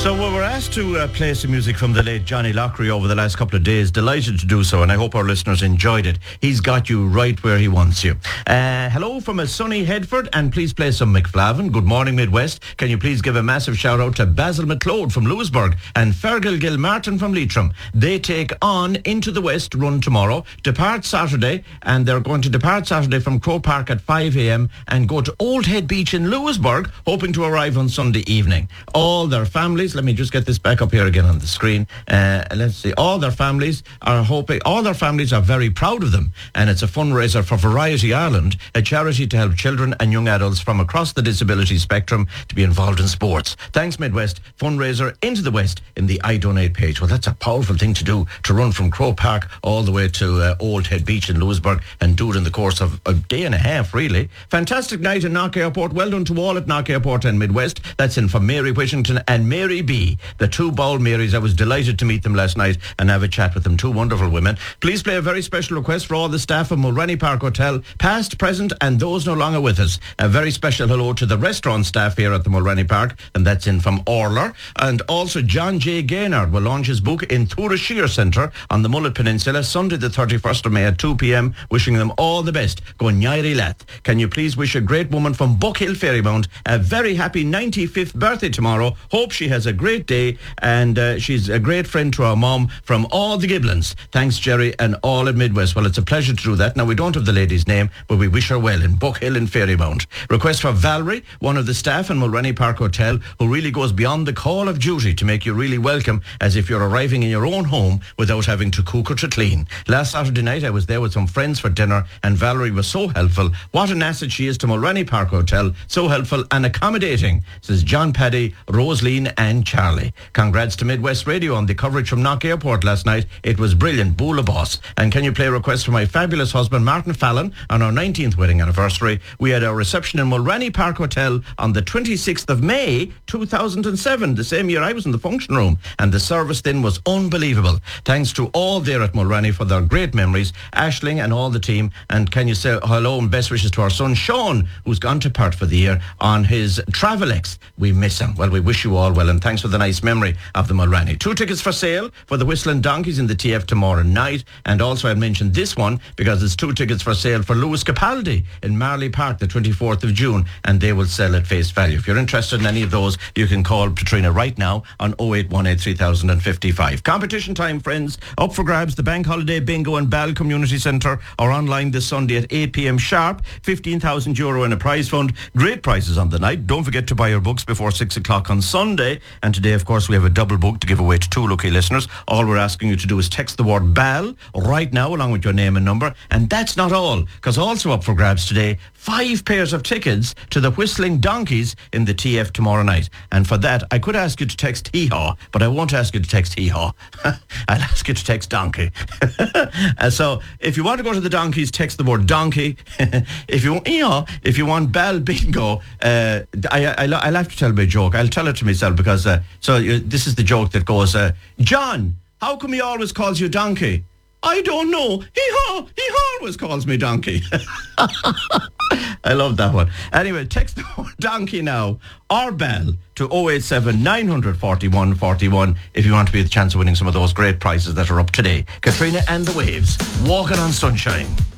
So we were asked to play some music from the late Johnny Lockery over the last couple of days. Delighted to do so, and I hope our listeners enjoyed it. He's got you right where he wants you. Hello from a sunny Headford, and please play some McFlavin. Good morning, Midwest. Can you please give a massive shout out to Basil McLeod from Lewisburg and Fergal Gilmartin from Leitrim. They take on Into the West run tomorrow, depart Saturday, and they're going to depart Saturday from Crow Park at 5 a.m. and go to Old Head Beach in Lewisburg, hoping to arrive on Sunday evening. All their families, let me just get this back up here again on the screen. Let's see. All their families are very proud of them, and it's a fundraiser for Variety Ireland, a charity to help children and young adults from across the disability spectrum to be involved in sports. Thanks, Midwest. Fundraiser Into the West in the I Donate page. Well, that's a powerful thing to do, to run from Crow Park all the way to Old Head Beach in Lewisburg, and do it in the course of a day and a half, really. Fantastic night in Knock Airport. Well done to all at Knock Airport and Midwest. That's in from Mary Wishington and Mary B. The two Bowl Marys. I was delighted to meet them last night and have a chat with them. Two wonderful women. Please play a very special request for all the staff of Mulrenny Park Hotel, past, present, and those no longer with us. A very special hello to the restaurant staff here at the Mulrenny Park, and that's in from Orler. And also John J. Gaynard will launch his book in Tura Shear Centre on the Mullet Peninsula, Sunday the 31st of May at 2 p.m. Wishing them all the best. Go Nyairi Lath. Can you please wish a great woman from Buckhill Ferrymount a very happy 95th birthday tomorrow. Hope she has a great day, and she's a great friend to our mom from all the Giblins. Thanks, Jerry, and all at Midwest. Well, it's a pleasure to do that. Now, we don't have the lady's name, but we wish her well in Buckhill and Ferrymount. Request for Valerie, one of the staff in Mulrenny Park Hotel, who really goes beyond the call of duty to make you really welcome, as if you're arriving in your own home without having to cook or to clean. Last Saturday night, I was there with some friends for dinner, and Valerie was so helpful. What an asset she is to Mulrenny Park Hotel. So helpful and accommodating, says John Paddy, Rosaline and Charlie. Congrats to Midwest Radio on the coverage from Knock Airport last night. It was brilliant. Boola boss. And can you play a request for my fabulous husband, Martin Fallon, on our 19th wedding anniversary? We had our reception in Mulrenny Park Hotel on the 26th of May, 2007, the same year I was in the function room. And the service then was unbelievable. Thanks to all there at Mulrenny for their great memories, Aisling and all the team. And can you say hello and best wishes to our son, Sean, who's gone to part for the year on his Travelex. We miss him. Well, we wish you all well, and thanks for the nice memory of the Mulrenny. 2 tickets for sale for the Whistling Donkeys in the TF tomorrow night. And also I mentioned this one because it's 2 tickets for sale for Lewis Capaldi in Marley Park the 24th of June, and they will sell at face value. If you're interested in any of those, you can call Katrina right now on 0818 3055. Competition time, friends. Up for grabs, the Bank Holiday Bingo and Ball Community Centre are online this Sunday at 8 p.m. sharp. €15,000 in a prize fund. Great prizes on the night. Don't forget to buy your books before 6 o'clock on Sunday. And today, of course, we have a double book to give away to 2 lucky listeners. All we're asking you to do is text the word BAL right now along with your name and number. And that's not all, because also up for grabs today, 5 pairs of tickets to the Whistling Donkeys in the TF tomorrow night. And for that, I could ask you to text hee-haw, but I won't ask you to text hee-haw. I'll ask you to text donkey. So if you want to go to the Donkeys, text the word donkey. If you want Bal Bingo, I'll have to tell my joke. I'll tell it to myself because, this is the joke that goes, John, how come he always calls you donkey? I don't know. He always calls me donkey. I love that one. Anyway, text the word donkey now or bell to 087 941 41 if you want to be the chance of winning some of those great prizes that are up today. Katrina and the Waves, Walking on Sunshine.